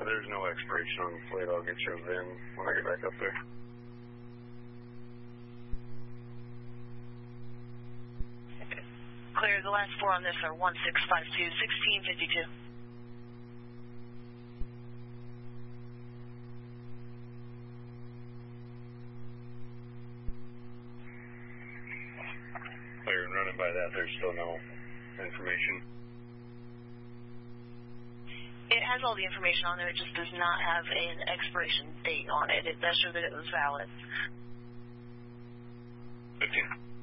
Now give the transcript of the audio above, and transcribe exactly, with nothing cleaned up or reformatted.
there's no expiration on the plate. I'll get you a V I N when I get back up there. Clear. The last four on this are one six five two, sixteen fifty-two. Clear, and running by that, there's still no information. It has all the information on there. It just does not have an expiration date on it. It does show that it was valid. fifteen.